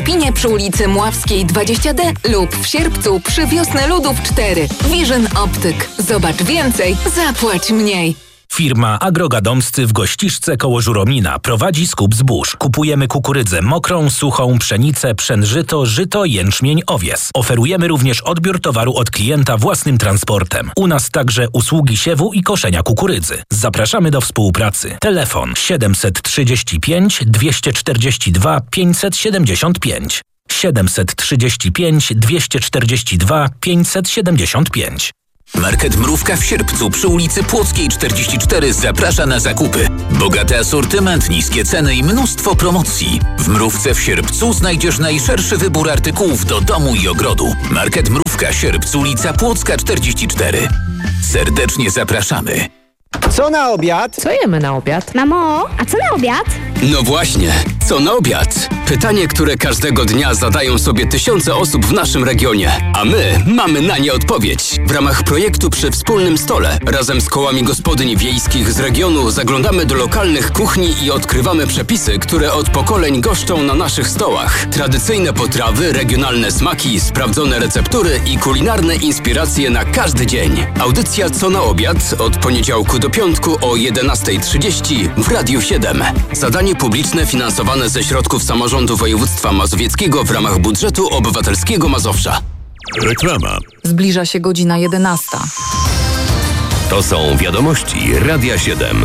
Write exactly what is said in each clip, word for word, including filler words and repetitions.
Irpinie przy ulicy Mławskiej dwadzieścia D lub w Sierpcu przy Wiosnę Ludów cztery. Vision Optyk. Zobacz więcej, zapłać mniej. Firma Agrogadomscy w Gościszce koło Żuromina prowadzi skup zbóż. Kupujemy kukurydzę mokrą, suchą, pszenicę, pszenżyto, żyto, jęczmień, owies. Oferujemy również odbiór towaru od klienta własnym transportem. U nas także usługi siewu i koszenia kukurydzy. Zapraszamy do współpracy. Telefon siedemset trzydzieści pięć dwieście czterdzieści dwa pięćset siedemdziesiąt pięć. siedemset trzydzieści pięć dwieście czterdzieści dwa pięćset siedemdziesiąt pięć. Market Mrówka w Sierpcu przy ulicy Płockiej czterdzieści cztery zaprasza na zakupy. Bogaty asortyment, niskie ceny i mnóstwo promocji. W Mrówce w Sierpcu znajdziesz najszerszy wybór artykułów do domu i ogrodu. Market Mrówka Sierpc, ulica Płocka czterdzieści cztery. Serdecznie zapraszamy. Co na obiad? Co jemy na obiad? Mamo, a co na obiad? No właśnie, co na obiad? Pytanie, które każdego dnia zadają sobie tysiące osób w naszym regionie. A my mamy na nie odpowiedź. W ramach projektu Przy Wspólnym Stole razem z kołami gospodyń wiejskich z regionu zaglądamy do lokalnych kuchni i odkrywamy przepisy, które od pokoleń goszczą na naszych stołach. Tradycyjne potrawy, regionalne smaki, sprawdzone receptury i kulinarne inspiracje na każdy dzień. Audycja Co na obiad od poniedziałku do piątku o jedenasta trzydzieści w Radiu siedem. Zadanie publiczne finansowane ze środków samorządu województwa mazowieckiego w ramach budżetu obywatelskiego Mazowsza. Reklama. Zbliża się godzina jedenasta. To są wiadomości Radia siedem.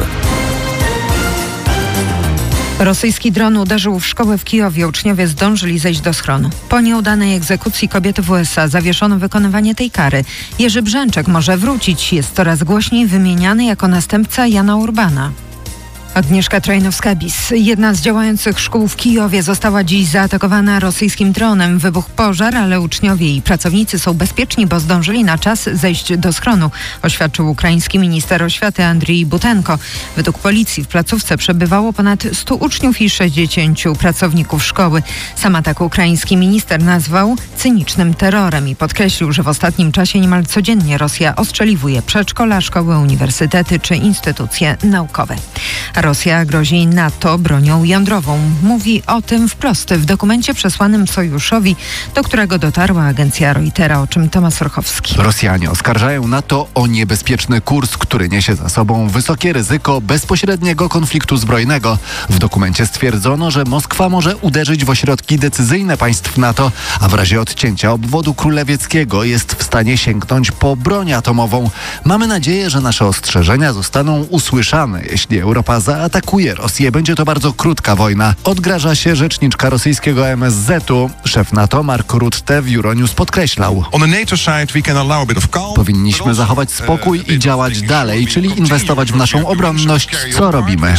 Rosyjski dron uderzył w szkołę w Kijowie. Uczniowie zdążyli zejść do schronu. Po nieudanej egzekucji kobiety w U S A zawieszono wykonywanie tej kary. Jerzy Brzęczek może wrócić. Jest coraz głośniej wymieniany jako następca Jana Urbana. Agnieszka Trajnowska-Bis, jedna z działających szkół w Kijowie, została dziś zaatakowana rosyjskim dronem. Wybuchł pożar, ale uczniowie i pracownicy są bezpieczni, bo zdążyli na czas zejść do schronu, oświadczył ukraiński minister oświaty Andrii Butenko. Według policji w placówce przebywało ponad stu uczniów i sześćdziesięciu pracowników szkoły. Sam atak ukraiński minister nazwał cynicznym terrorem i podkreślił, że w ostatnim czasie niemal codziennie Rosja ostrzeliwuje przedszkola, szkoły, uniwersytety czy instytucje naukowe. Rosja grozi NATO bronią jądrową. Mówi o tym wprost w dokumencie przesłanym sojuszowi, do którego dotarła agencja Reutera, o czym Tomasz Orchowski. Rosjanie oskarżają NATO o niebezpieczny kurs, który niesie za sobą wysokie ryzyko bezpośredniego konfliktu zbrojnego. W dokumencie stwierdzono, że Moskwa może uderzyć w ośrodki decyzyjne państw NATO, a w razie odcięcia obwodu królewieckiego jest w stanie sięgnąć po broń atomową. Mamy nadzieję, że nasze ostrzeżenia zostaną usłyszane. Jeśli Europa zaatakuje Rosję, będzie to bardzo krótka wojna. Odgraża się rzeczniczka rosyjskiego M S Z-u. Szef NATO Mark Rutte w Euronews podkreślał: powinniśmy zachować spokój i działać dalej, czyli inwestować w naszą obronność, co robimy.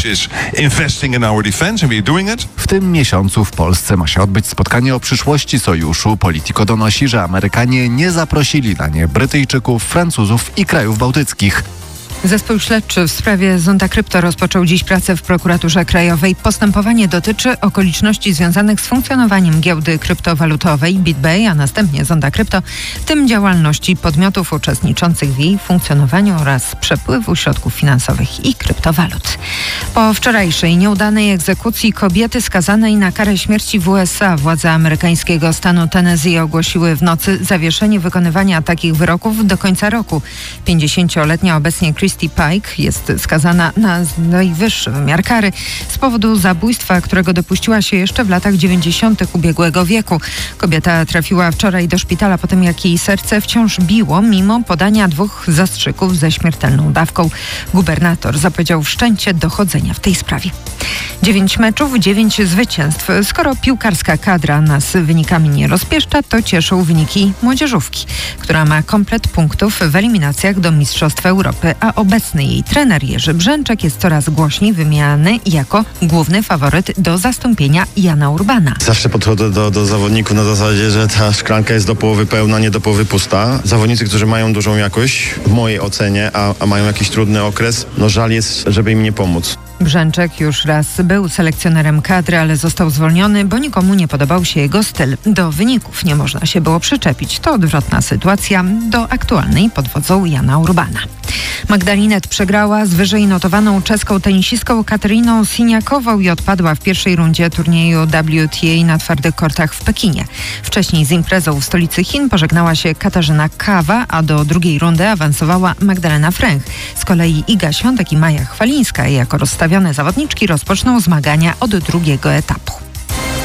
W tym miesiącu w Polsce ma się odbyć spotkanie o przyszłości sojuszu. Politico donosi, że Amerykanie nie zaprosili na nie Brytyjczyków, Francuzów i krajów bałtyckich. Zespół śledczy w sprawie Zonda Krypto rozpoczął dziś pracę w prokuraturze krajowej. Postępowanie dotyczy okoliczności związanych z funkcjonowaniem giełdy kryptowalutowej BitBay, a następnie Zonda Krypto, w tym działalności podmiotów uczestniczących w jej funkcjonowaniu oraz przepływu środków finansowych i kryptowalut. Po wczorajszej nieudanej egzekucji kobiety skazanej na karę śmierci w U S A władze amerykańskiego stanu Tennessee ogłosiły w nocy zawieszenie wykonywania takich wyroków do końca roku. pięćdziesięcioletnia obecnie Christy Pike jest skazana na najwyższy wymiar kary z powodu zabójstwa, którego dopuściła się jeszcze w latach dziewięćdziesiątych ubiegłego wieku. Kobieta trafiła wczoraj do szpitala po tym, jak jej serce wciąż biło, mimo podania dwóch zastrzyków ze śmiertelną dawką. Gubernator zapowiedział wszczęcie dochodzenia w tej sprawie. Dziewięć meczów, dziewięć zwycięstw. Skoro piłkarska kadra nas wynikami nie rozpieszcza, to cieszą wyniki młodzieżówki, która ma komplet punktów w eliminacjach do Mistrzostw Europy, a obecny jej trener Jerzy Brzęczek jest coraz głośniej wymieniany jako główny faworyt do zastąpienia Jana Urbana. Zawsze podchodzę do, do zawodników na zasadzie, że ta szklanka jest do połowy pełna, nie do połowy pusta. Zawodnicy, którzy mają dużą jakość, w mojej ocenie, a, a mają jakiś trudny okres, no żal jest, żeby im nie pomóc. Brzęczek już raz był selekcjonerem kadry, ale został zwolniony, bo nikomu nie podobał się jego styl. Do wyników nie można się było przyczepić. To odwrotna sytuacja do aktualnej pod wodzą Jana Urbana. Magdalinet przegrała z wyżej notowaną czeską tenisistką Kateryną Siniakową i odpadła w pierwszej rundzie turnieju W T A na twardych kortach w Pekinie. Wcześniej z imprezą w stolicy Chin pożegnała się Katarzyna Kawa, a do drugiej rundy awansowała Magdalena Fręch. Z kolei Iga Świątek i Maja Chwalińska jako rozstawione zawodniczki rozpoczną zmagania od drugiego etapu.